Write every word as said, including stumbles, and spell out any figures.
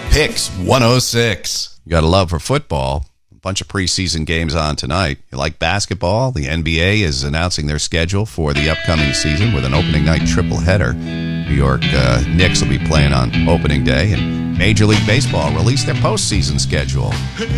Picks one oh six. You got a love for football. A bunch of preseason games on tonight. You like basketball? The N B A is announcing their schedule for the upcoming season with an opening night triple header. New York uh, Knicks will be playing on opening day, and Major League Baseball released their postseason schedule.